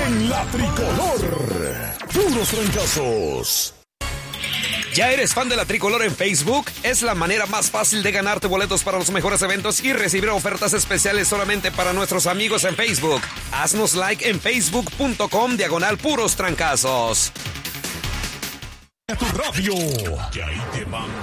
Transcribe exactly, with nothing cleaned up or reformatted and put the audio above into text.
en la Tricolor. Puros trancazos. ¿Ya eres fan de la Tricolor en Facebook? Es la manera más fácil de ganarte boletos para los mejores eventos y recibir ofertas especiales solamente para nuestros amigos en Facebook. Haznos like en facebook.com diagonal puros trancazos. A tu radio, que ahí te van